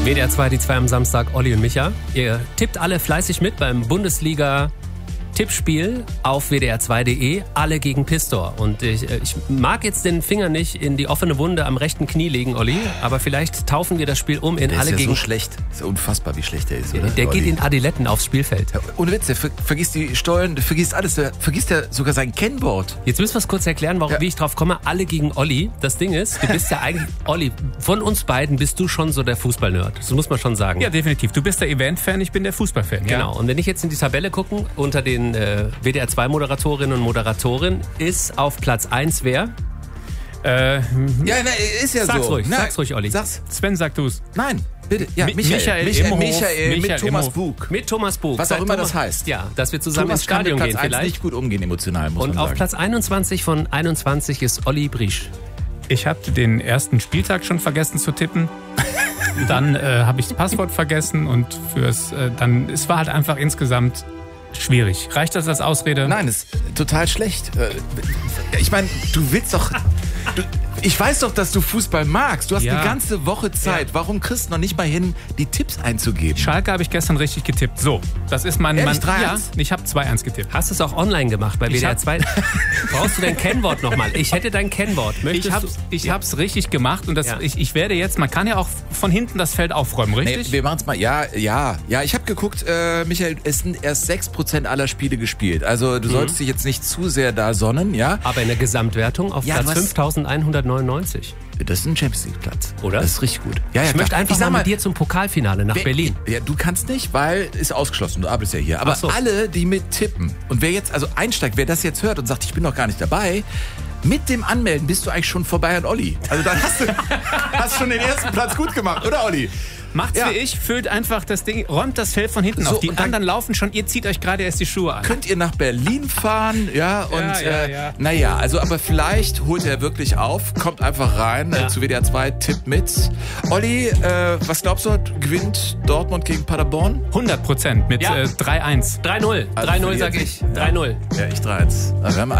WDR 2, die 2 am Samstag, Olli und Micha. Ihr tippt alle fleißig mit beim Bundesliga-Tippspiel auf wdr2.de, alle gegen Pistor. Und ich mag jetzt den Finger nicht in die offene Wunde am rechten Knie legen, Olli, aber vielleicht taufen wir das Spiel um in der alle ist ja gegen... so schlecht. Das ist ja unfassbar, wie schlecht der ist, oder? Der geht in Adiletten aufs Spielfeld. Ja, ohne Witz, der vergisst die Stollen, der vergisst alles, der vergisst ja sogar sein Kennwort. Jetzt müssen wir es kurz erklären, wie ich drauf komme. Alle gegen Olli. Das Ding ist, du bist ja eigentlich... Olli, von uns beiden bist du schon so der Fußball-Nerd. Das muss man schon sagen. Ja, definitiv. Du bist der Event-Fan, ich bin der Fußball-Fan. Ja. Genau. Und wenn ich jetzt in die Tabelle gucke, unter den WDR 2 Moderatorinnen und Moderatoren ist auf Platz 1 wer? Ja, ist ja sag's so. Ruhig, sag's ruhig, Olli. Sag's. Sven, sag du's. Nein, bitte. Ja, Michael mit Thomas Bug. Mit Thomas Bug. Was auch immer das heißt. Ja, dass wir zusammen Thomas ins Stadion kann mit gehen Platz 1 vielleicht. nicht gut umgehen emotional, muss und man sagen. auf Platz 21 von 21 ist Olli Briesch. Ich habe den ersten Spieltag schon vergessen zu tippen. Dann habe ich das Passwort vergessen und es war halt einfach insgesamt schwierig. Reicht das als Ausrede? Nein, ist total schlecht. Ich meine, du willst doch... Ich weiß doch, dass du Fußball magst. Du hast eine ganze Woche Zeit. Ja. Warum kriegst du noch nicht mal hin, die Tipps einzugeben? Schalke habe ich gestern richtig getippt. So, das ist mein... Ehrlich, 3-1? Ja, ich habe 2-1 getippt. Hast du es auch online gemacht bei WDR 2? Brauchst du dein Kennwort nochmal? Ich hätte dein Kennwort. Ich hab's richtig gemacht und ich werde jetzt... Man kann ja auch von hinten das Feld aufräumen, richtig? Nee, wir machen es mal. Ja. Ich habe geguckt, Michael, es sind erst 6% aller Spiele gespielt. Also du solltest dich jetzt nicht zu sehr da sonnen, ja? Aber in der Gesamtwertung auf Platz 5199. Das ist ein Champions-League-Platz. Oder? Das ist richtig gut. Ja, ich möchte einfach mal mit dir zum Pokalfinale nach Berlin. Ja, du kannst nicht, weil ist ausgeschlossen. Du arbeitest ja hier. Aber alle, die mit tippen und wer jetzt also einsteigt, wer das jetzt hört und sagt, ich bin noch gar nicht dabei, mit dem Anmelden bist du eigentlich schon vorbei an Olli. Also dann hast schon den ersten Platz gut gemacht, oder Olli? Macht's wie ich, füllt einfach das Ding, räumt das Feld von hinten auf. Die anderen laufen schon, ihr zieht euch gerade erst die Schuhe an. Könnt ihr nach Berlin fahren, naja, also aber vielleicht holt er wirklich auf, kommt einfach rein zu WDR 2, tippt mit. Olli, was glaubst du, gewinnt Dortmund gegen Paderborn? 100% mit 3-1. 3-0, 3-0 sag ich, 3-0. Ja, ich 3-1.